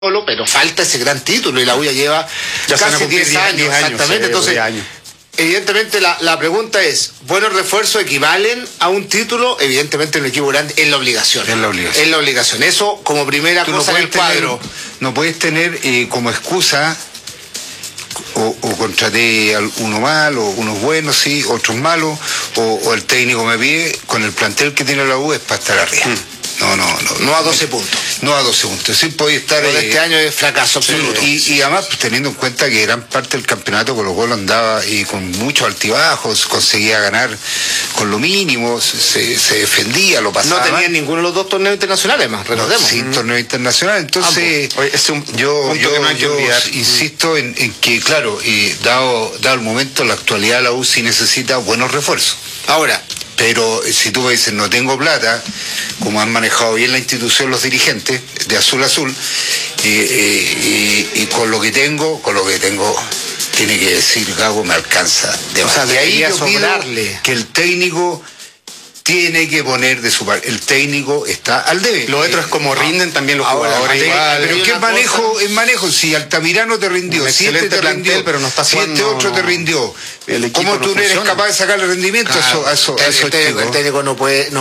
pero falta ese gran título y la U ya lleva ya casi 10 años, exactamente. Entonces, evidentemente la pregunta es, ¿buenos refuerzos equivalen a un título? Evidentemente en un equipo grande es la obligación. Es la obligación. Eso como primera cosa en el cuadro. No puedes tener como excusa o contraté a uno malo, unos buenos, sí, otros malos, o el técnico me pide, con el plantel que tiene la U es para estar arriba. No a 12 puntos. No a 12 puntos. Sí puede estar. Este año es fracaso absoluto. Y además, pues, teniendo en cuenta que gran parte del campeonato Colo-Colo andaba y con muchos altibajos, conseguía ganar con lo mínimo, se defendía, lo pasaba. No tenían ninguno de los dos torneos internacionales más, recordemos. Sí, torneo internacional. Entonces, yo insisto en que, claro, dado el momento, la actualidad la U sí necesita buenos refuerzos. Ahora, pero si tú me dices, no tengo plata, como han manejado bien la institución los dirigentes de Azul a Azul, y con lo que tengo, tiene que decir Gago, me alcanza. O sea, de ahí yo pido que el técnico tiene que poner de su parte. El técnico está al debe. Lo otro es como rinden también los jugadores. Pero ¿qué manejo? Si Altamirano te rindió, si este te rindió, pero no está si este otro te rindió, ¿cómo tú no eres capaz de sacarle rendimiento a esos chicos? El técnico no puede.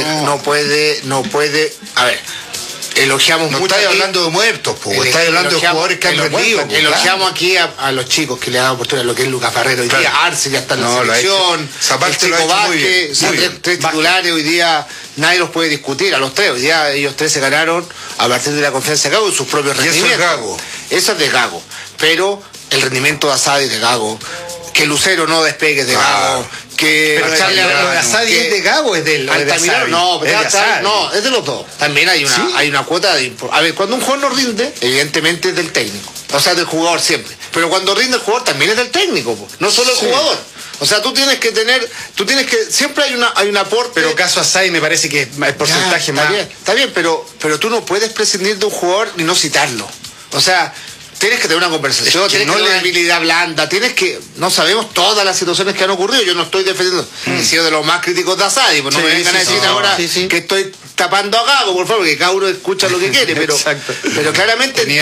A ver, elogiamos no mucho. No estáis hablando de muertos, estáis hablando de jugadores que han rendido. Elogiamos aquí a los chicos que le han dado oportunidad, lo que es Lucas Barrero. Hoy día Arce ya está en la selección. El Chico Vázquez, tres titulares. Hoy día nadie los puede discutir, a los tres. Hoy día ellos tres se ganaron a partir de la confianza de Gago y sus propios rendimientos. Eso es Gago. Eso es de Gago. Pero el rendimiento de Asadi es de Gago. Que Lucero no despegue de Gago. Pero lo de Asadi es de Gago, es de él. No, es de los dos. También hay una cuota de... A ver, cuando un jugador no rinde, evidentemente es del técnico. O sea, del jugador siempre. Pero cuando rinde el jugador también es del técnico, no solo el jugador. O sea, siempre hay un aporte. Pero caso Asadi me parece que el porcentaje más... Está bien, pero tú no puedes prescindir de un jugador y no citarlo. O sea... Tienes que tener una conversación, tienes que tener una habilidad blanda, no sabemos todas las situaciones que han ocurrido, yo no estoy defendiendo, he sido de los más críticos de Asadi, pues no me vengan a decir ahora que estoy tapando a Gago, por favor, que cada uno escucha lo que quiere, pero claramente en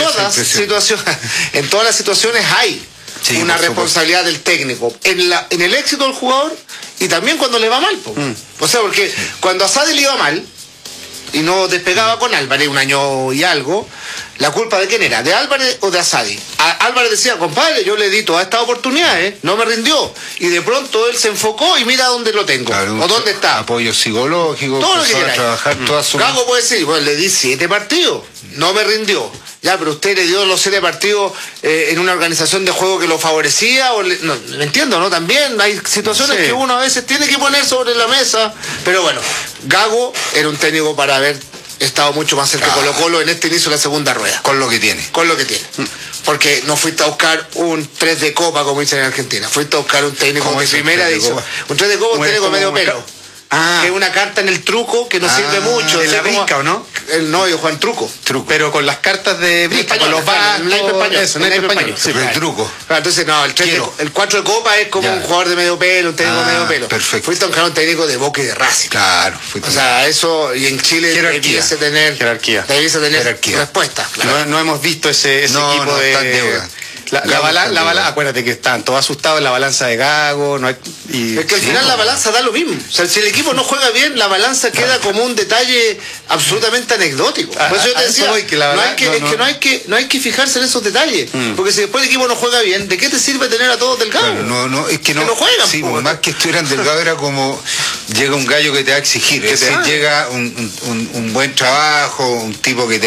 todas las situaciones hay una responsabilidad del técnico, en el éxito del jugador y también cuando le va mal. O sea, porque cuando a Asadi le iba mal, y no despegaba con Álvarez un año y algo, ¿la culpa de quién era? ¿De Álvarez o de Asadi? Álvarez decía, compadre, yo le di todas estas oportunidades, no me rindió. Y de pronto él se enfocó y mira dónde lo tengo. Claro, o dónde está. Apoyo psicológico, todo lo que quiera. Trabajar toda su... Gago puede decir, bueno, le di 7 partidos, no me rindió. Ya, pero usted le dio los 7 partidos en una organización de juego que lo favorecía, no, me entiendo, ¿no? También hay situaciones que uno a veces tiene que poner sobre la mesa. Pero bueno, Gago era un técnico para haber estado mucho más cerca de Colo-Colo en este inicio de la segunda rueda. Con lo que tiene. Porque no fuiste a buscar un 3 de copa, como dicen en Argentina. Fuiste a buscar un técnico de primera edición. Un 3 de copa, un técnico medio pelo. Que es una carta en el truco que no sirve mucho. ¿De la brisca o no? No, yo Juan Truco. Pero con las cartas de brisca, con los bancos. Eso, el español. El truco. Entonces, no, el 4 de copa es como un jugador de medio pelo, un técnico de medio pelo. Perfecto. Fuiste a buscar un técnico de Boca y de Racing. Claro. O sea, eso, y en Chile debiese tener respuesta. No hemos visto ese equipo de... acuérdate que están todos asustados en la balanza de Gago. Es que al final la balanza da lo mismo. O sea, si el equipo no juega bien, la balanza queda como un detalle absolutamente anecdótico. Por eso yo te decía, no hay que fijarse en esos detalles. Porque si después el equipo no juega bien, ¿de qué te sirve tener a todos delgados? Es que no juegan. Sí, más que estuvieran delgados era como llega un gallo que te va a exigir. Es decir, llega un buen trabajo, un tipo que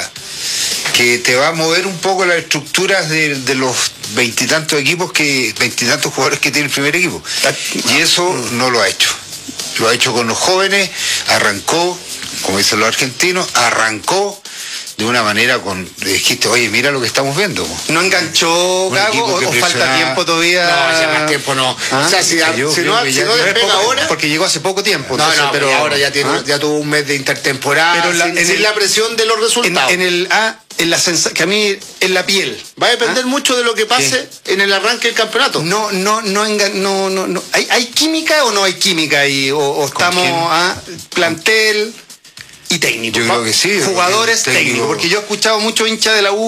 te va a mover un poco las estructuras de los 20 y tantos jugadores que tiene el primer equipo. Y eso no lo ha hecho. Lo ha hecho con los jóvenes, arrancó, como dicen los argentinos, de una manera dijiste, oye, mira lo que estamos viendo. ¿No enganchó Gago o falta tiempo todavía? No, ya más tiempo no. O sea, si no despega ahora... Porque llegó hace poco tiempo. Pero ahora ya tuvo un mes de intertemporada, pero sin la presión de los resultados. Que a mí en la piel va a depender mucho de lo que pase en el arranque del campeonato. No. ¿Hay química o no hay química ahí? O estamos plantel... y técnico. Yo creo que sí. Jugadores técnicos, porque yo he escuchado muchos hinchas de la U